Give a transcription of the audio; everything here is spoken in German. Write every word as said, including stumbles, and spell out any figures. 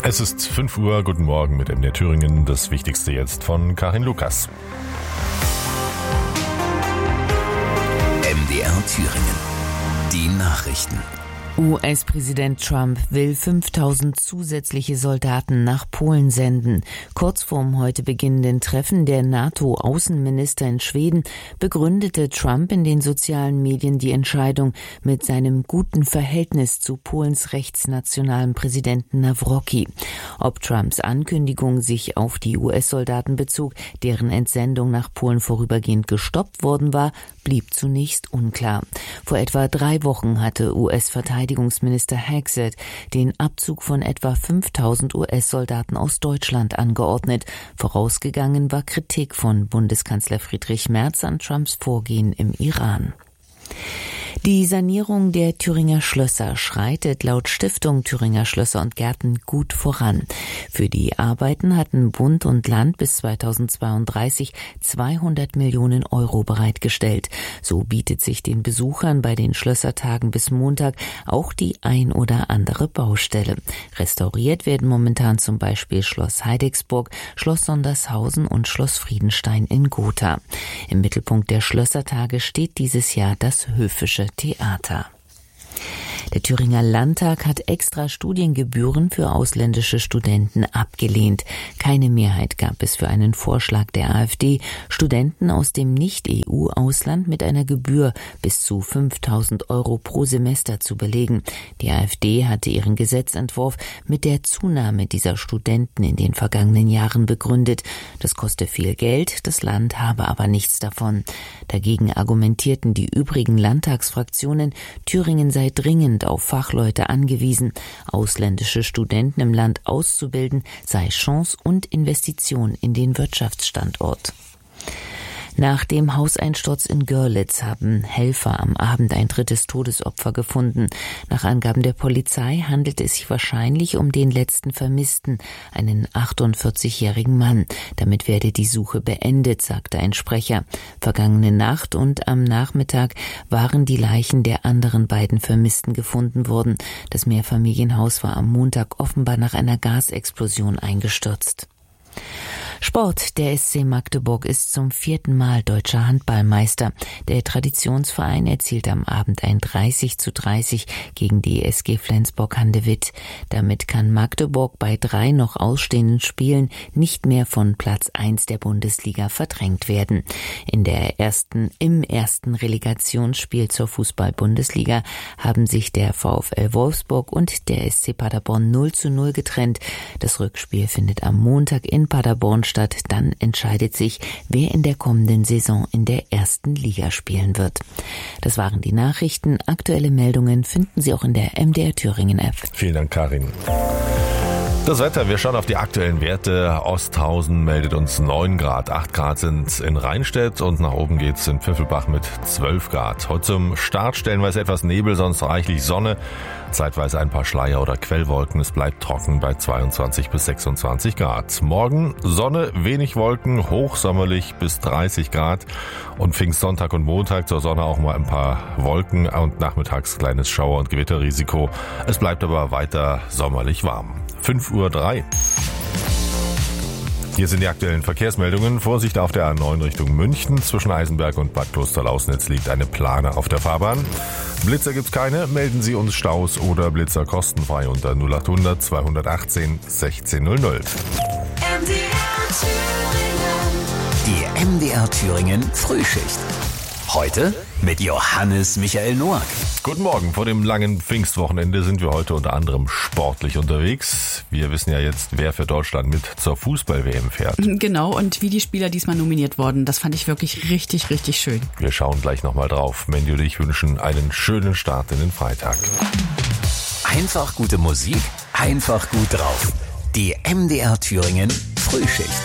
Es ist fünf Uhr, guten Morgen mit M D R Thüringen, das Wichtigste jetzt von Karin Lukas. M D R Thüringen, die Nachrichten. U S-Präsident Trump will fünftausend zusätzliche Soldaten nach Polen senden. Kurz vorm heute beginnenden Treffen der NATO-Außenminister in Schweden begründete Trump in den sozialen Medien die Entscheidung mit seinem guten Verhältnis zu Polens rechtsnationalen Präsidenten Nawrocki. Ob Trumps Ankündigung sich auf die U S-Soldaten bezog, deren Entsendung nach Polen vorübergehend gestoppt worden war, blieb zunächst unklar. Vor etwa drei Wochen hatte U S-Verteidigungsminister Hegseth den Abzug von etwa fünftausend U S-Soldaten aus Deutschland angeordnet. Vorausgegangen war Kritik von Bundeskanzler Friedrich Merz an Trumps Vorgehen im Iran. Die Sanierung der Thüringer Schlösser schreitet laut Stiftung Thüringer Schlösser und Gärten gut voran. Für die Arbeiten hatten Bund und Land bis zweitausendzweiunddreißig zweihundert Millionen Euro bereitgestellt. So bietet sich den Besuchern bei den Schlössertagen bis Montag auch die ein oder andere Baustelle. Restauriert werden momentan zum Beispiel Schloss Heidigsburg, Schloss Sondershausen und Schloss Friedenstein in Gotha. Im Mittelpunkt der Schlössertage steht dieses Jahr das Höfische Theater. Der Thüringer Landtag hat extra Studiengebühren für ausländische Studenten abgelehnt. Keine Mehrheit gab es für einen Vorschlag der AfD, Studenten aus dem Nicht-E U-Ausland mit einer Gebühr bis zu fünftausend Euro pro Semester zu belegen. Die AfD hatte ihren Gesetzentwurf mit der Zunahme dieser Studenten in den vergangenen Jahren begründet. Das koste viel Geld, das Land habe aber nichts davon. Dagegen argumentierten die übrigen Landtagsfraktionen, Thüringen sei dringend auf Fachleute angewiesen. Ausländische Studenten im Land auszubilden sei Chance und Investition in den Wirtschaftsstandort. Nach dem Hauseinsturz in Görlitz haben Helfer am Abend ein drittes Todesopfer gefunden. Nach Angaben der Polizei handelt es sich wahrscheinlich um den letzten Vermissten, einen achtundvierzigjährigen Mann. Damit werde die Suche beendet, sagte ein Sprecher. Vergangene Nacht und am Nachmittag waren die Leichen der anderen beiden Vermissten gefunden worden. Das Mehrfamilienhaus war am Montag offenbar nach einer Gasexplosion eingestürzt. Sport. Der S C Magdeburg ist zum vierten Mal deutscher Handballmeister. Der Traditionsverein erzielte am Abend ein dreißig zu dreißig gegen die S G Flensburg-Handewitt. Damit kann Magdeburg bei drei noch ausstehenden Spielen nicht mehr von Platz eins der Bundesliga verdrängt werden. In der ersten, im ersten Relegationsspiel zur Fußball-Bundesliga haben sich der VfL Wolfsburg und der S C Paderborn null zu null getrennt. Das Rückspiel findet am Montag in Paderborn statt. Dann entscheidet sich, wer in der kommenden Saison in der ersten Liga spielen wird. Das waren die Nachrichten. Aktuelle Meldungen finden Sie auch in der M D R Thüringen App. Vielen Dank, Karin. Das Wetter, wir schauen auf die aktuellen Werte. Osthausen meldet uns neun Grad, acht Grad sind in Rheinstedt und nach oben geht's in Pfiffelbach mit zwölf Grad. Heute zum Start stellenweise etwas Nebel, sonst reichlich Sonne, zeitweise ein paar Schleier oder Quellwolken. Es bleibt trocken bei zweiundzwanzig bis sechsundzwanzig Grad. Morgen Sonne, wenig Wolken, hochsommerlich bis dreißig Grad und Pfingstsonntag und Montag zur Sonne auch mal ein paar Wolken und nachmittags kleines Schauer- und Gewitterrisiko. Es bleibt aber weiter sommerlich warm. fünf Uhr drei. Hier sind die aktuellen Verkehrsmeldungen. Vorsicht auf der A neun Richtung München. Zwischen Eisenberg und Bad Klosterlausnitz liegt eine Plane auf der Fahrbahn. Blitzer gibt's keine. Melden Sie uns Staus oder Blitzer kostenfrei unter null achthundert zweihundertachtzehn sechzehnhundert. Die M D R Thüringen Frühschicht. Heute mit Johannes Michael Noack. Guten Morgen. Vor dem langen Pfingstwochenende sind wir heute unter anderem sportlich unterwegs. Wir wissen ja jetzt, wer für Deutschland mit zur Fußball-W M fährt. Genau, und wie die Spieler diesmal nominiert wurden. Das fand ich wirklich richtig, richtig schön. Wir schauen gleich nochmal drauf. Mandy und ich wünschen einen schönen Start in den Freitag. Einfach gute Musik, einfach gut drauf. Die M D R Thüringen Frühschicht.